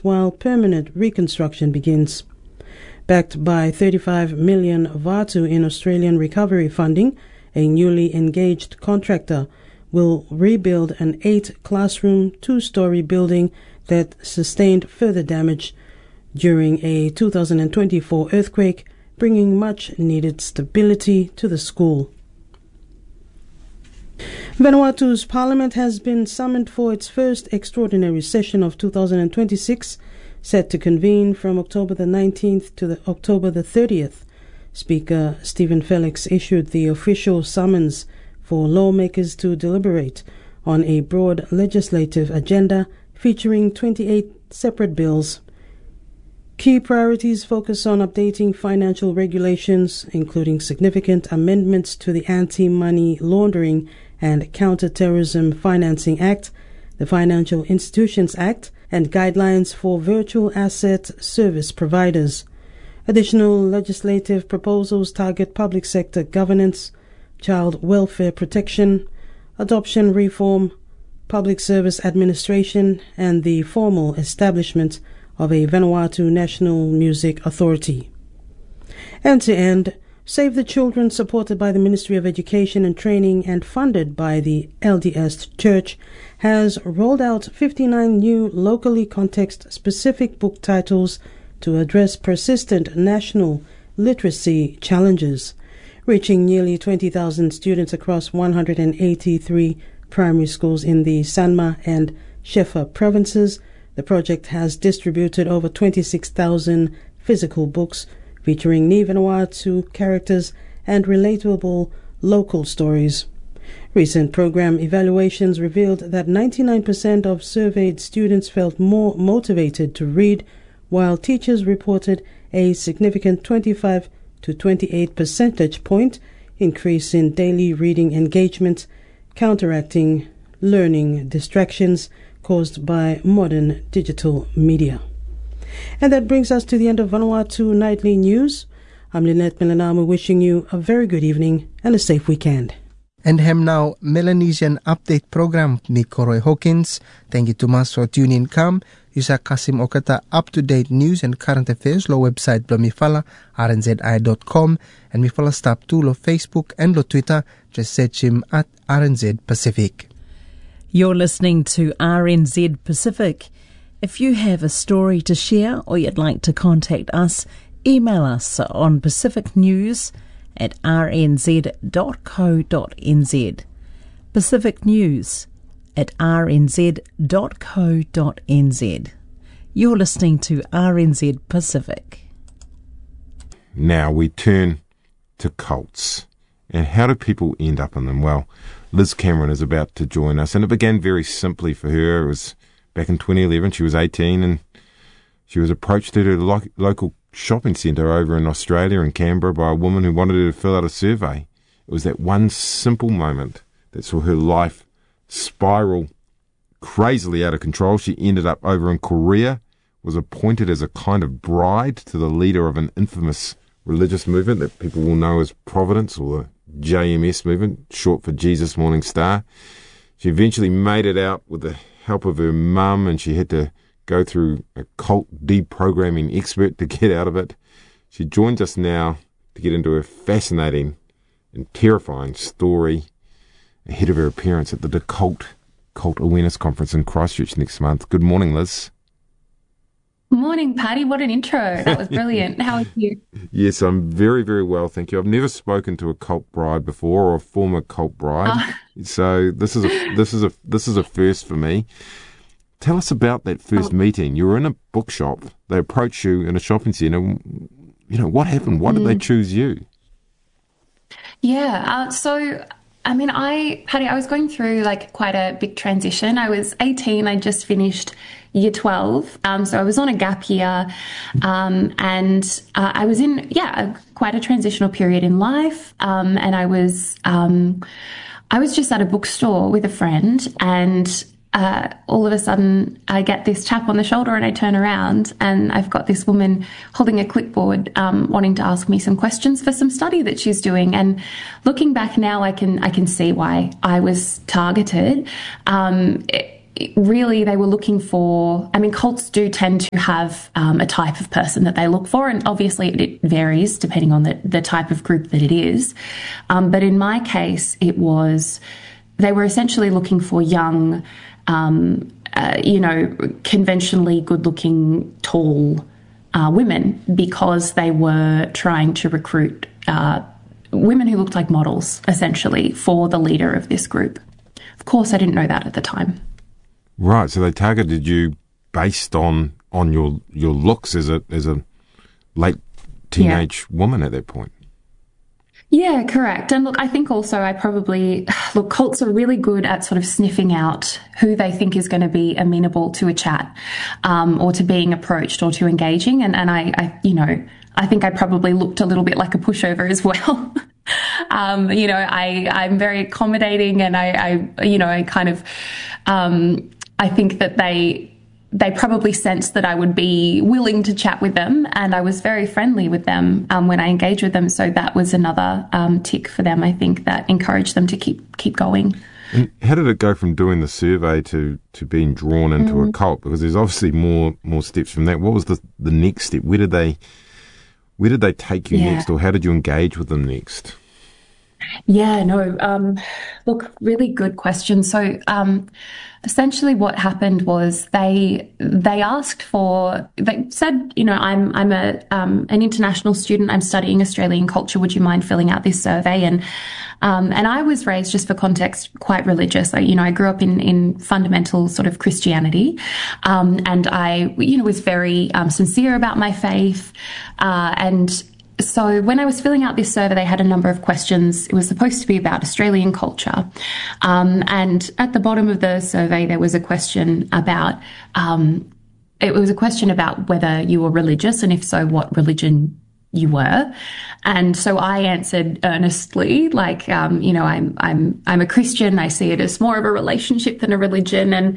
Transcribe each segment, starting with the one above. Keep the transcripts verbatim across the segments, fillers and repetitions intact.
years while permanent reconstruction begins. Backed by thirty-five million Vatu in Australian recovery funding, a newly engaged contractor will rebuild an eight-classroom, two-story building that sustained further damage during a two thousand twenty-four earthquake, bringing much-needed stability to the school. Vanuatu's parliament has been summoned for its first extraordinary session of two thousand twenty-six, set to convene from October the nineteenth to the October the thirtieth. Speaker Stephen Felix issued the official summons for lawmakers to deliberate on a broad legislative agenda featuring twenty-eight separate bills. Key priorities focus on updating financial regulations, including significant amendments to the Anti-Money Laundering and Counter-Terrorism Financing Act, the Financial Institutions Act, and guidelines for virtual asset service providers. Additional legislative proposals target public sector governance, child welfare protection, adoption reform, public service administration, and the formal establishment of a Vanuatu National Music Authority. And to end, Save the Children, supported by the Ministry of Education and Training and funded by the L D S Church, has rolled out fifty-nine new locally context-specific book titles to address persistent national literacy challenges. Reaching nearly twenty thousand students across one hundred eighty-three primary schools in the Sanma and Shefa provinces, the project has distributed over twenty-six thousand physical books featuring Ni Vanuatu characters and relatable local stories. Recent program evaluations revealed that ninety-nine percent of surveyed students felt more motivated to read, while teachers reported a significant twenty-five to twenty-eight percentage point increase in daily reading engagement, counteracting learning distractions caused by modern digital media. And that brings us to the end of Vanuatu Nightly News. I'm Lynette Melanamo, wishing you a very good evening and a safe weekend. And hem now Melanesian Update Program ni Koroy Hawkins. Thank you to mas for tuning in kam. Yusa Kasim Okata up-to-date news and current affairs lo website blo mifala r n z i dot com and mifala stop to lo Facebook and lo Twitter. Just search him at R N Z Pacific. You're listening to R N Z Pacific. If you have a story to share or you'd like to contact us, email us on pacificnews at r n z dot co dot n z. Pacific News at r n z dot co dot n z. You're listening to R N Z Pacific. Now we turn to cults. And how do people end up in them? Well, Liz Cameron is about to join us, and it began very simply for her. It was back in twenty eleven. She was eighteen, and she was approached at her lo- local shopping centre over in Australia, in Canberra, by a woman who wanted her to fill out a survey. It was that one simple moment that saw her life spiral crazily out of control. She ended up over in Korea, was appointed as a kind of bride to the leader of an infamous religious movement that people will know as Providence, or the J M S movement, short for Jesus Morning Star. She eventually made it out with the help of her mum, and she had to go through a cult deprogramming expert to get out of it. She joins us now to get into her fascinating and terrifying story ahead of her appearance at the Decult Cult Awareness Conference in Christchurch next month. Good morning, Liz. Morning, Paddy. What an intro. That was brilliant. How are you? Yes, I'm very, very well, thank you. I've never spoken to a cult bride before, or a former cult bride. Uh, so this is a this is a this is a first for me. Tell us about that first oh. meeting. You were in a bookshop. They approached you in a shopping centre. You know, what happened? Why did mm. they choose you? Yeah, uh, so I mean, I, Paddy, I was going through like quite a big transition. I was eighteen. I just finished year twelve. Um, so I was on a gap year, um, and uh, I was in, yeah, quite a transitional period in life. Um, and I was, um, I was just at a bookstore with a friend, and uh, all of a sudden I get this tap on the shoulder, and I turn around and I've got this woman holding a clipboard, um, wanting to ask me some questions for some study that she's doing. And looking back now, I can, I can see why I was targeted. Um, it, really they were looking for, I mean, cults do tend to have um, a type of person that they look for, and obviously it varies depending on the, the type of group that it is. Um, but in my case, it was, they were essentially looking for young, um, uh, you know, conventionally good-looking, tall uh, women, because they were trying to recruit uh, women who looked like models, essentially, for the leader of this group. Of course, I didn't know that at the time. Right, so they targeted you based on on your your looks as a as a late teenage yeah. woman at that point. Yeah, correct. And look, I think also I probably, look, cults are really good at sort of sniffing out who they think is going to be amenable to a chat, um, or to being approached or to engaging. And, and I, I, you know, I think I probably looked a little bit like a pushover as well. um, you know, I, I'm very accommodating, and I, I, you know, I kind of, um, I think that they, they probably sensed that I would be willing to chat with them, and I was very friendly with them um, when I engaged with them. So that was another um, tick for them, I think, that encouraged them to keep keep going. And how did it go from doing the survey to, to being drawn into mm. a cult? Because there's obviously more more steps from that. What was the the next step? Where did they where did they take you yeah. next, or how did you engage with them next? Yeah, no, um, look, really good question. So um, essentially what happened was they they asked for, they said, you know, I'm I'm a um, an international student. I'm studying Australian culture. Would you mind filling out this survey? And um, and I was raised, just for context, quite religious. I, you know, I grew up in, in fundamental sort of Christianity, um, and I, you know, was very um, sincere about my faith, uh, and so when I was filling out this survey, they had a number of questions. It was supposed to be about Australian culture. Um, and at the bottom of the survey, there was a question about, um, it was a question about whether you were religious, and if so, what religion you were. And so I answered earnestly, like, um, you know, I'm, I'm, I'm a Christian. I see it as more of a relationship than a religion. And,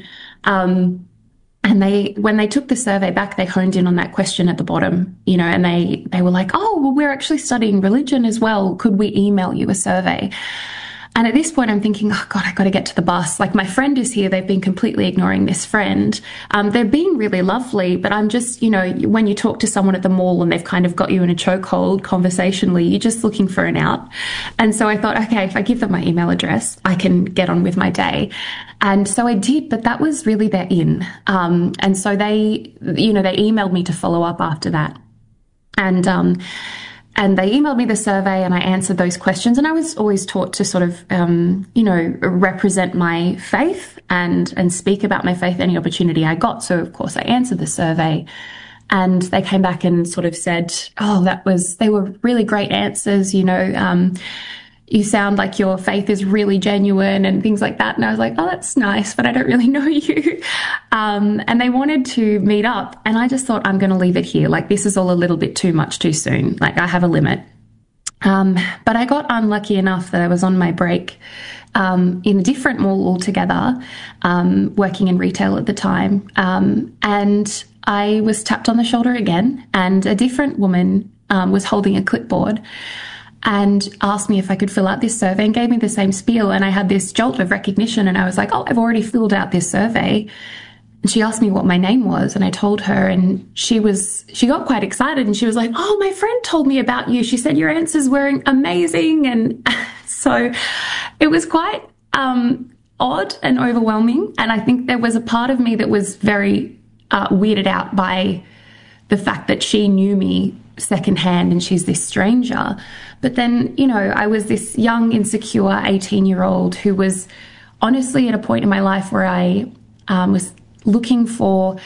um, And they, when they took the survey back, they honed in on that question at the bottom, you know, and they, they were like, oh, well, we're actually studying religion as well. Could we email you a survey? And at this point, I'm thinking, oh, God, I got to get to the bus. Like, my friend is here. They've been completely ignoring this friend. Um, they're being really lovely, but I'm just, you know, when you talk to someone at the mall and they've kind of got you in a chokehold conversationally, you're just looking for an out. And so I thought, okay, if I give them my email address, I can get on with my day. And so I did, but that was really their in. Um, and so they, you know, they emailed me to follow up after that. And, um, And they emailed me the survey, and I answered those questions. And I was always taught to sort of, um, you know, represent my faith and, and speak about my faith any opportunity I got. So, of course, I answered the survey. And they came back and sort of said, oh, that was, they were really great answers, you know, um, you sound like your faith is really genuine and things like that. And I was like, oh, that's nice, but I don't really know you. Um, and they wanted to meet up. And I just thought, I'm going to leave it here. Like, this is all a little bit too much too soon. Like, I have a limit. Um, but I got unlucky enough that I was on my break um, in a different mall altogether, um, working in retail at the time. Um, and I was tapped on the shoulder again, and a different woman um, was holding a clipboard and asked me if I could fill out this survey, and gave me the same spiel. And I had this jolt of recognition, and I was like, oh, I've already filled out this survey. And she asked me what my name was, and I told her, and she was, she got quite excited, and she was like, oh, my friend told me about you. She said your answers were amazing. And so it was quite um, odd and overwhelming. And I think there was a part of me that was very uh, weirded out by the fact that she knew me secondhand and she's this stranger. But then, you know, I was this young, insecure eighteen year old who was honestly at a point in my life where I um, was looking for,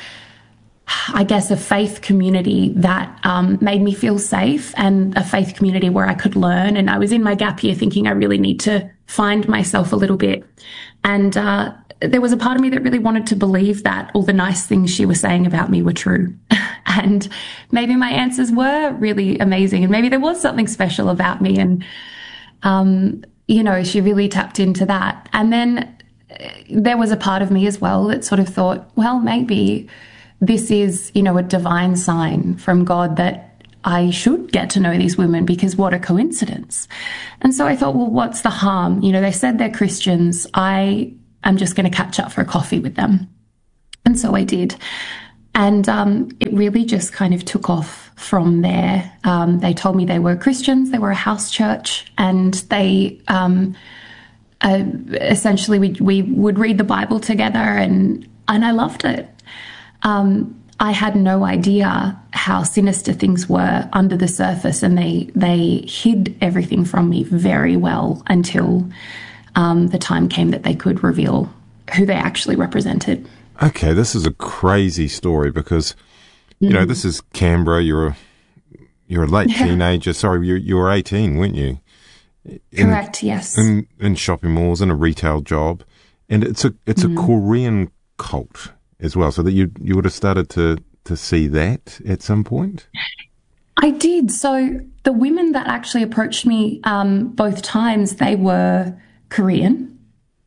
I guess, a faith community that um, made me feel safe, and a faith community where I could learn. And I was in my gap year thinking I really need to find myself a little bit. And uh, there was a part of me that really wanted to believe that all the nice things she was saying about me were true. And maybe my answers were really amazing, and maybe there was something special about me. And, um, you know, she really tapped into that. And then there was a part of me as well that sort of thought, well, maybe this is, you know, a divine sign from God that I should get to know these women, because what a coincidence. And so I thought, well, what's the harm? You know, they said they're Christians. I I'm just going to catch up for a coffee with them. And so I did. And um, it really just kind of took off from there. Um, they told me they were Christians, they were a house church, and they um, uh, essentially we, we would read the Bible together, and, and I loved it. Um, I had no idea how sinister things were under the surface, and they they hid everything from me very well until um, the time came that they could reveal who they actually represented. Okay, this is a crazy story because, you mm. know, this is Canberra. You're a, you're a late yeah. teenager. Sorry, you you were eighteen, weren't you? In, Correct. Yes. In, in shopping malls, in a retail job, and it's a it's mm. a Korean cult as well. So that you you would have started to to see that at some point. I did. So the women that actually approached me um, both times, they were Korean,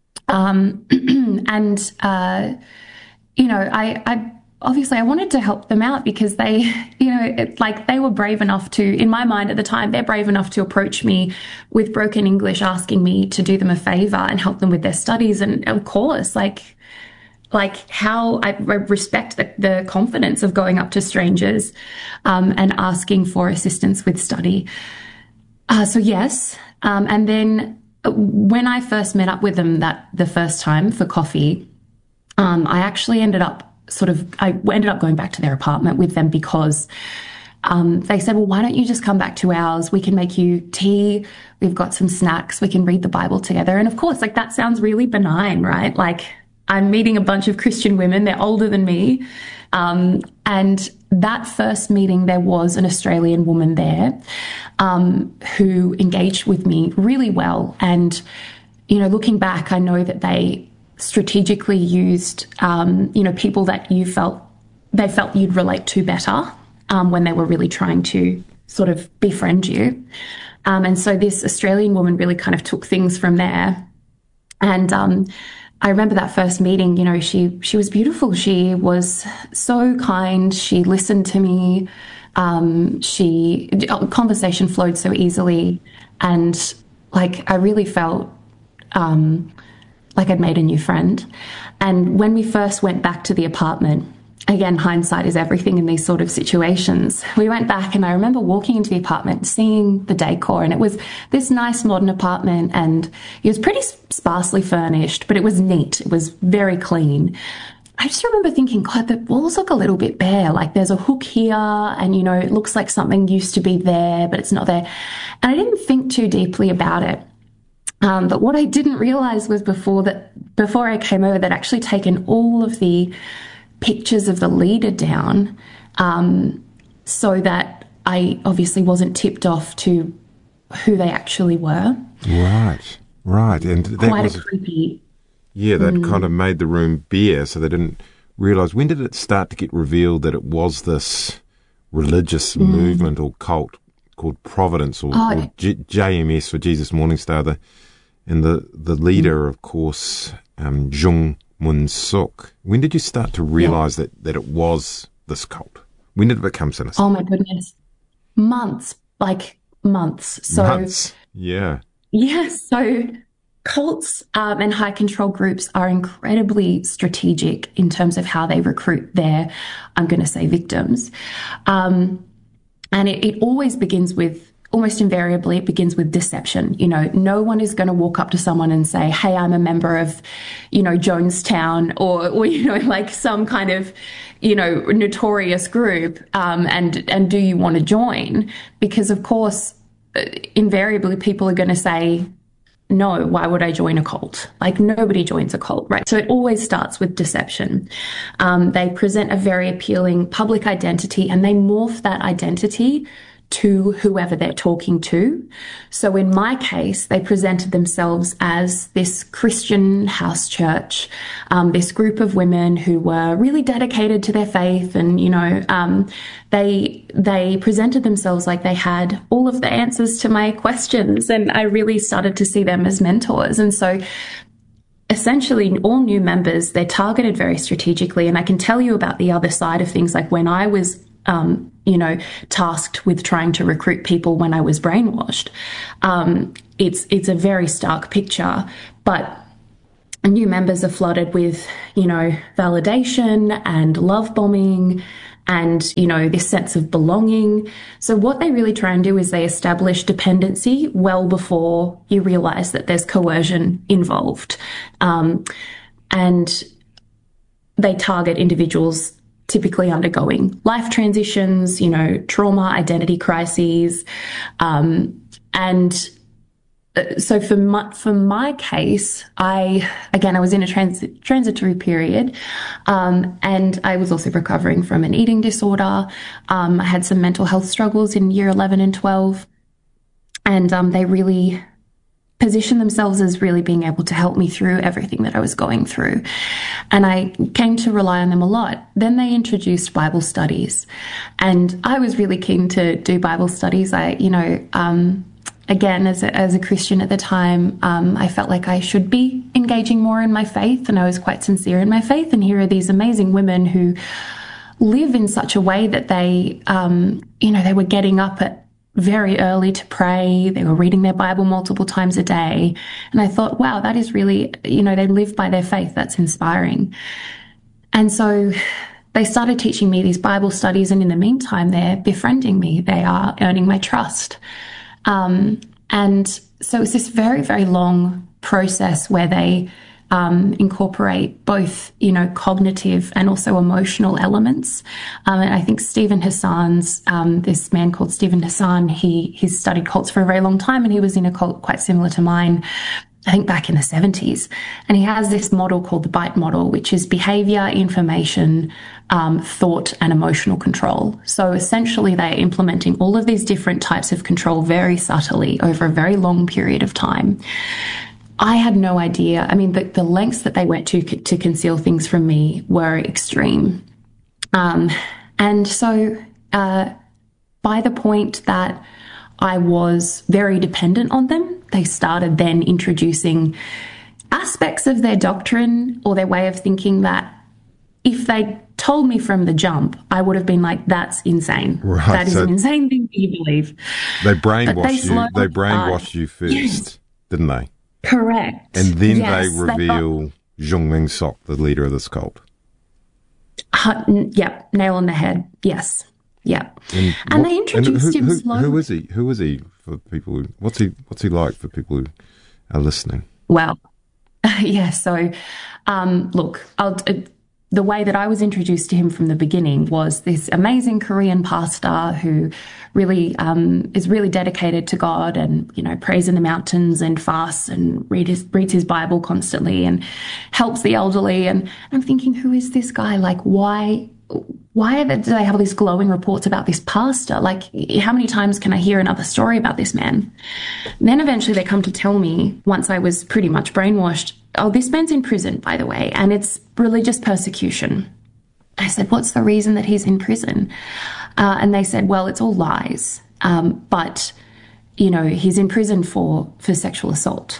um, and. Uh, You know, I, I obviously I wanted to help them out because they, you know, it, like they were brave enough to, in my mind at the time, they're brave enough to approach me with broken English, asking me to do them a favor and help them with their studies. And of course, like, like how I respect the, the confidence of going up to strangers um, and asking for assistance with study. Uh, so yes, um, and then when I first met up with them that the first time for coffee. Um, I actually ended up sort of, I ended up going back to their apartment with them because um, they said, well, why don't you just come back to ours? We can make you tea. We've got some snacks. We can read the Bible together. And of course, like that sounds really benign, right? Like I'm meeting a bunch of Christian women. They're older than me. Um, and that first meeting, there was an Australian woman there um, who engaged with me really well. And, you know, looking back, I know that they strategically used, um, you know, people that you felt, they felt you'd relate to better um, when they were really trying to sort of befriend you. Um, and so this Australian woman really kind of took things from there. And um, I remember that first meeting, you know, she, she was beautiful. She was so kind. She listened to me. Um, she, conversation flowed so easily. And like, I really felt, um, like I'd made a new friend. And when we first went back to the apartment, again, hindsight is everything in these sort of situations. We went back and I remember walking into the apartment, seeing the decor, and it was this nice modern apartment and it was pretty sparsely furnished, but it was neat. It was very clean. I just remember thinking, God, the walls look a little bit bare. Like there's a hook here and, you know, it looks like something used to be there, but it's not there. And I didn't think too deeply about it. Um, but what I didn't realize was before that, before I came over, they'd actually taken all of the pictures of the leader down, um, so that I obviously wasn't tipped off to who they actually were. Right, right, and that quite was a creepy. Yeah, they'd mm. kind of made the room bare, so they didn't realize. When did it start to get revealed that it was this religious mm. movement or cult called Providence, or, oh, or J- JMS for Jesus Morning Star? The And the, the leader, of course, um, Jung Moon-suk. When did you start to realise yeah. that, that it was this cult? When did it become sinister? Oh, my goodness. Months. Like, months. So, months. Yeah. Yeah. So, cults um, and high control groups are incredibly strategic in terms of how they recruit their, I'm going to say, victims. Um, and it, it always begins with, almost invariably, it begins with deception. You know, no one is going to walk up to someone and say, hey, I'm a member of, you know, Jonestown or, or you know, like some kind of, you know, notorious group, um, and, and do you want to join? Because, of course, invariably people are going to say, no, why would I join a cult? Like nobody joins a cult, right? So it always starts with deception. Um, they present a very appealing public identity and they morph that identity to whoever they're talking to. So in my case, they presented themselves as this Christian house church, um, this group of women who were really dedicated to their faith. And, you know, um, they, they presented themselves like they had all of the answers to my questions. And I really started to see them as mentors. And so essentially all new members, they're targeted very strategically. And I can tell you about the other side of things. Like when I was Um, you know, tasked with trying to recruit people when I was brainwashed. Um, it's it's a very stark picture, but new members are flooded with, you know, validation and love bombing and, you know, this sense of belonging. So what they really try and do is they establish dependency well before you realize that there's coercion involved. Um, and they target individuals typically undergoing life transitions, you know, trauma, identity crises. Um, and so for my, for my case, I, again, I was in a trans- transitory period, um, and I was also recovering from an eating disorder. Um, I had some mental health struggles in year eleven and twelve, and um, they really positioned themselves as really being able to help me through everything that I was going through. And I came to rely on them a lot. Then they introduced Bible studies, and I was really keen to do Bible studies. I, you know, um, Again, as a, as a Christian at the time, um, I felt like I should be engaging more in my faith, and I was quite sincere in my faith. And here are these amazing women who live in such a way that they, um, you know, they were getting up at very early to pray. They were reading their Bible multiple times a day. And I thought, wow, that is really, you know, they live by their faith. That's inspiring. And so they started teaching me these Bible studies. And in the meantime, they're befriending me. They are earning my trust. Um, and so it's this very, very long process where they um, incorporate both, you know, cognitive and also emotional elements. Um, and I think Stephen Hassan's, um, this man called Stephen Hassan, he he's studied cults for a very long time, and he was in a cult quite similar to mine, I think back in the seventies. And he has this model called the BITE model, which is behavior, information, um, thought, and emotional control. So essentially they're implementing all of these different types of control very subtly over a very long period of time. I had no idea. I mean, the, the lengths that they went to to conceal things from me were extreme. Um, and so uh, by the point that I was very dependent on them, they started then introducing aspects of their doctrine or their way of thinking that if they told me from the jump, I would have been like, that's insane. Right, that is so an insane thing that you believe. They brainwashed they you. They brainwashed you first, yes. didn't they? Correct. And then yes, they reveal they Zhongming Sok, the leader of this cult. Uh, yep, nail on the head. Yes. Yeah. And, and what, they introduced and who, him who, slowly. Who is he? Who is he for people who, what's he, what's he like for people who are listening? Well, yeah, so, um, look, I'll, uh, the way that I was introduced to him from the beginning was this amazing Korean pastor who really um, is really dedicated to God and, you know, prays in the mountains and fasts and read his, reads his Bible constantly and helps the elderly. And I'm thinking, who is this guy? Like, why... Why do they have all these glowing reports about this pastor? Like, how many times can I hear another story about this man? And then eventually they come to tell me, once I was pretty much brainwashed, oh, this man's in prison, by the way, and it's religious persecution. I said, what's the reason that he's in prison? Uh, and they said, well, it's all lies. Um, but, you know, he's in prison for, for sexual assault.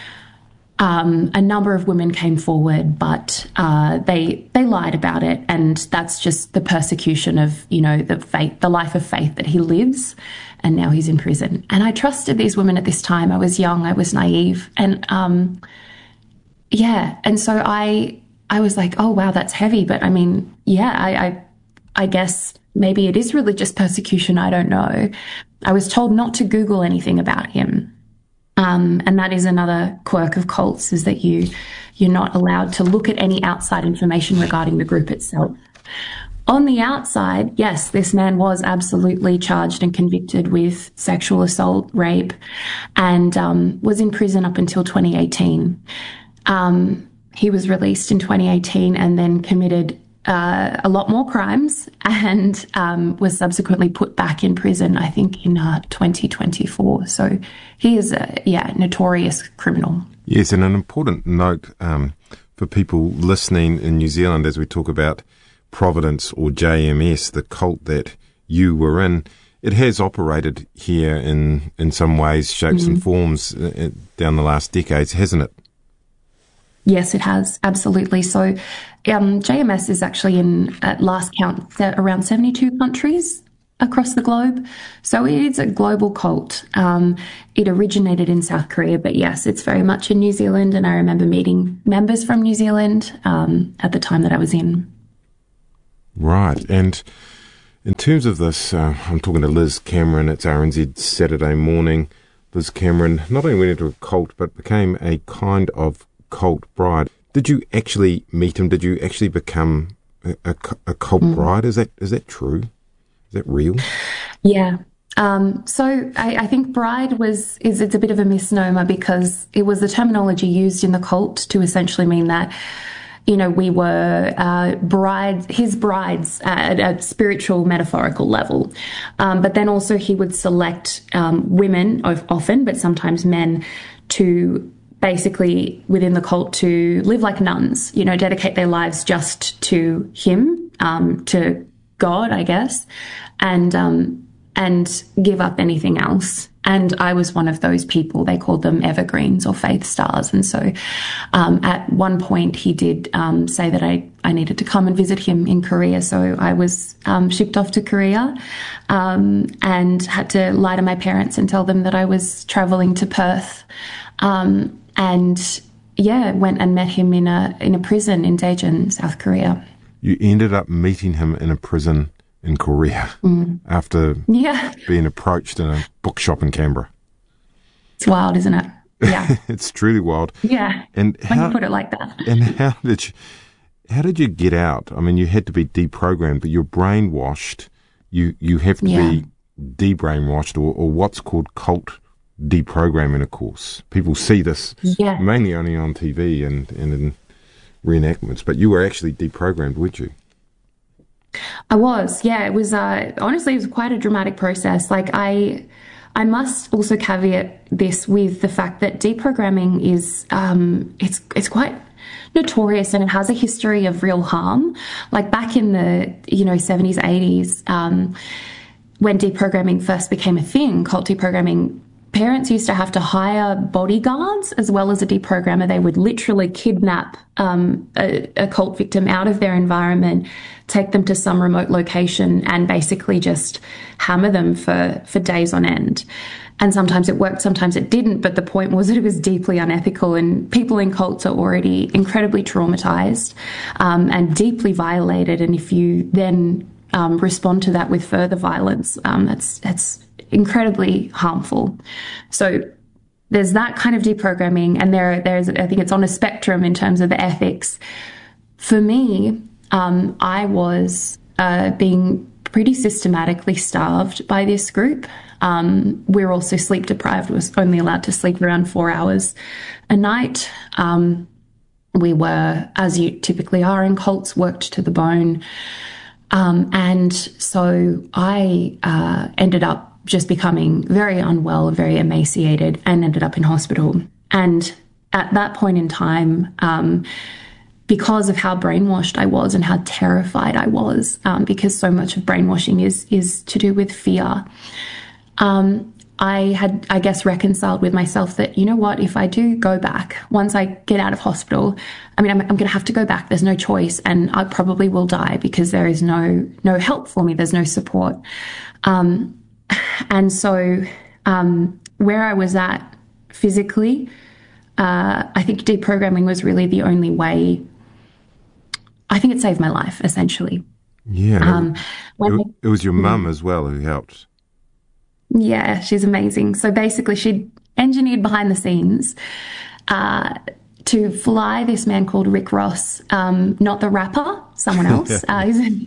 Um, a number of women came forward, but uh, they they lied about it, and that's just the persecution of, you know, the faith, the life of faith that he lives, and now he's in prison. And I trusted these women at this time. I was young, I was naive, and um, yeah, and so I I was like, oh wow, that's heavy. But I mean, yeah, I I, I guess maybe it is religious persecution. I don't know. I was told not to Google anything about him. Um, and that is another quirk of cults, is that you, you're not allowed to look at any outside information regarding the group itself. On the outside, yes, this man was absolutely charged and convicted with sexual assault, rape, and um, was in prison up until twenty eighteen. Um, he was released in twenty eighteen and then committed Uh, a lot more crimes and um, was subsequently put back in prison, I think, in uh, twenty twenty-four. So he is a, yeah, notorious criminal. Yes, and an important note um, for people listening in New Zealand as we talk about Providence or J M S, the cult that you were in, it has operated here in, in some ways, shapes mm-hmm. and forms uh, down the last decades, hasn't it? Yes, it has. Absolutely. So um, J M S is actually in, at last count, around seventy-two countries across the globe. So it is a global cult. Um, it originated in South Korea, but yes, it's very much in New Zealand. And I remember meeting members from New Zealand um, at the time that I was in. Right. And in terms of this, uh, I'm talking to Liz Cameron. It's R N Z Saturday morning. Liz Cameron not only went into a cult, but became a kind of cult bride. Did you actually meet him? Did you actually become a, a, a cult mm. bride? Is that is that true? Is that real? Yeah. Um, so I, I think bride was is it's a bit of a misnomer because it was the terminology used in the cult to essentially mean that, you know, we were uh, brides, his brides at a spiritual, metaphorical level. Um, but then also he would select um, women, often, but sometimes men, to basically within the cult to live like nuns, you know, dedicate their lives just to him, um, to God, I guess, and um, and give up anything else. And I was one of those people. They called them evergreens or faith stars. And so um, at one point he did um, say that I, I needed to come and visit him in Korea. So I was um, shipped off to Korea um, and had to lie to my parents and tell them that I was traveling to Perth. Um, and yeah, went and met him in a in a prison in Daejeon, South Korea. You ended up meeting him in a prison in Korea mm. after yeah. being approached in a bookshop in Canberra. It's wild, isn't it? Yeah. It's truly wild. Yeah. And when how, you put it like that. And how did you, how did you get out? I mean, you had to be deprogrammed, but you're brainwashed. You you have to yeah. be de-brainwashed, or, or what's called cult deprogramming, of course. People see this yeah. mainly only on T V and, and in reenactments, but you were actually deprogrammed, weren't you? I was, yeah. It was, uh, honestly, it was quite a dramatic process. Like, I I must also caveat this with the fact that deprogramming is, um, it's it's quite notorious and it has a history of real harm. Like, back in the, you know, seventies, eighties, um, when deprogramming first became a thing, cult deprogramming, parents used to have to hire bodyguards as well as a deprogrammer. They would literally kidnap um, a, a cult victim out of their environment, take them to some remote location and basically just hammer them for, for days on end. And sometimes it worked, sometimes it didn't. But the point was that it was deeply unethical, and people in cults are already incredibly traumatized um, and deeply violated. And if you then um, respond to that with further violence, um, that's that's incredibly harmful. So there's that kind of deprogramming, and there, there's, I think it's on a spectrum in terms of the ethics. For me, um, I was uh, being pretty systematically starved by this group. Um, we were also sleep deprived. We was only allowed to sleep around four hours a night. Um, we were, as you typically are in cults, worked to the bone. Um, and so I uh, ended up just becoming very unwell, very emaciated, and ended up in hospital. And at that point in time, um, because of how brainwashed I was and how terrified I was, um, because so much of brainwashing is is to do with fear, um, I had, I guess, reconciled with myself that, you know what, if I do go back, once I get out of hospital, I mean, I'm, I'm going to have to go back. There's no choice, and I probably will die because there is no no help for me. There's no support. Um, And so um, where I was at physically, uh, I think deprogramming was really the only way. I think it saved my life, essentially. Yeah. Um, when it, it was your mum as well who helped. Yeah, she's amazing. So basically she engineered behind the scenes uh, to fly this man called Rick Ross, um, not the rapper, someone else. uh, he's a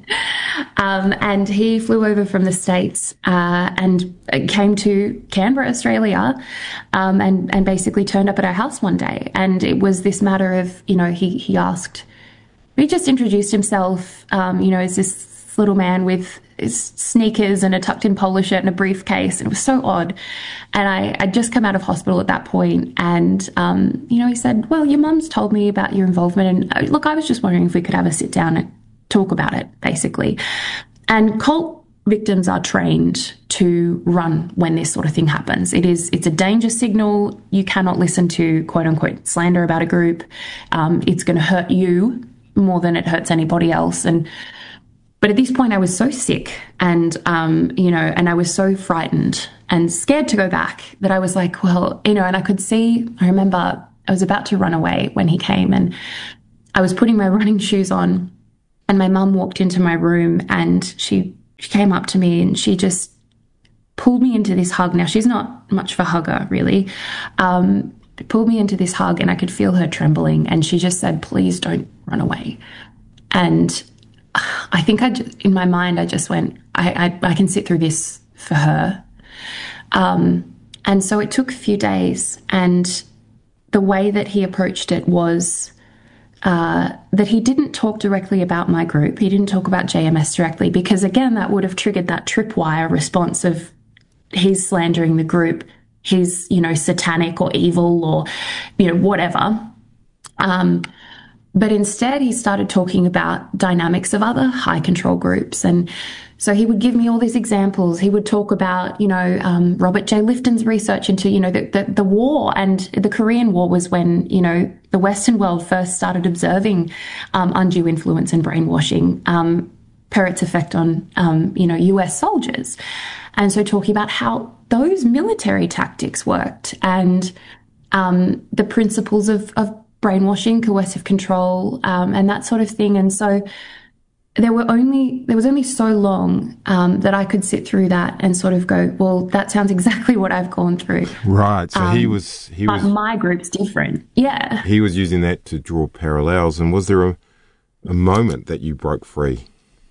Um, and he flew over from the States uh, and came to Canberra, Australia, um, and, and basically turned up at our house one day. And it was this matter of, you know, he, he asked, he just introduced himself, um, you know, as this little man with his sneakers and a tucked-in polo shirt and a briefcase. And it was so odd. And I, I'd just come out of hospital at that point. And, um, you know, he said, well, your mum's told me about your involvement. And uh, look, I was just wondering if we could have a sit down and talk about it, basically. And cult victims are trained to run when this sort of thing happens. It is, it's a danger signal. You cannot listen to quote unquote slander about a group. Um, it's going to hurt you more than it hurts anybody else. And but at this point I was so sick and, um, you know, and I was so frightened and scared to go back that I was like, well, you know, and I could see, I remember I was about to run away when he came, and I was putting my running shoes on, and my mum walked into my room, and she, she came up to me and she just pulled me into this hug. Now, she's not much of a hugger, really. Um, pulled me into this hug, and I could feel her trembling, and she just said, please don't run away. And I think I, in my mind, I just went, I, I, I can sit through this for her. Um, and so it took a few days, and the way that he approached it was uh, that he didn't talk directly about my group. He didn't talk about J M S directly, because, again, that would have triggered that tripwire response of he's slandering the group, he's, you know, satanic or evil or, you know, whatever. Um, but instead he started talking about dynamics of other high control groups. And so he would give me all these examples. He would talk about, you know, um, Robert J. Lifton's research into, you know, the, the, the war, and the Korean War was when, you know, the Western world first started observing um, undue influence and brainwashing um, per its effect on, um, you know, U S soldiers. And so talking about how those military tactics worked, and um, the principles of, of brainwashing, coercive control, um, and that sort of thing. And so there were only there was only so long um, that I could sit through that and sort of go, well, that sounds exactly what I've gone through. Right. So um, he was he but was my group's different. Yeah. He was using that to draw parallels. And was there a, a moment that you broke free?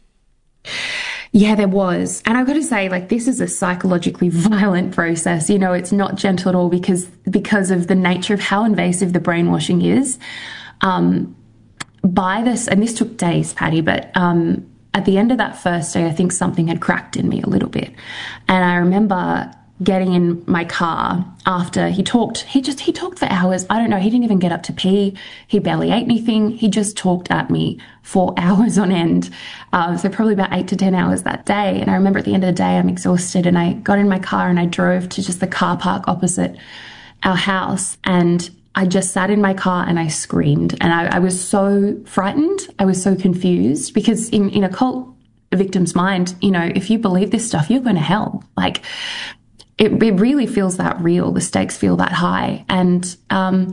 Yeah, there was. And I've got to say, like, this is a psychologically violent process. You know, it's not gentle at all, because because of the nature of how invasive the brainwashing is. Um, by this, and this took days, Patty, but um, at the end of that first day, I think something had cracked in me a little bit. And I remember getting in my car after he talked, he just, he talked for hours. I don't know. He didn't even get up to pee. He barely ate anything. He just talked at me for hours on end. Uh, so probably about eight to ten hours that day. And I remember at the end of the day, I'm exhausted, and I got in my car and I drove to just the car park opposite our house. And I just sat in my car and I screamed. And I, I was so frightened. I was so confused, because in, in a cult victim's mind, you know, if you believe this stuff, you're going to hell. Like, It, it really feels that real. The stakes feel that high. And, um,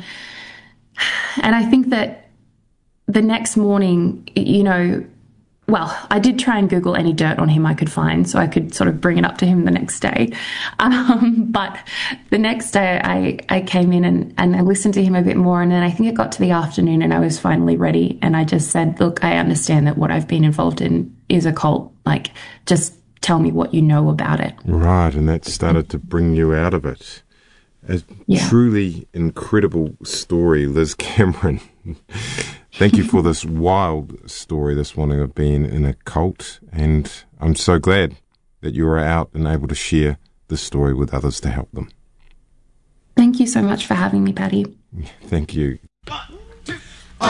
and I think that the next morning, you know, well, I did try and Google any dirt on him I could find, so I could sort of bring it up to him the next day. Um, but the next day I, I came in and, and I listened to him a bit more. And then I think it got to the afternoon and I was finally ready. And I just said, look, I understand that what I've been involved in is a cult. Like, just tell me what you know about it. Right, and that started to bring you out of it. A yeah. truly incredible story, Liz Cameron. Thank you for this wild story this morning of being in a cult, and I'm so glad that you are out and able to share this story with others to help them. Thank you so much for having me, Patty. Thank you. One,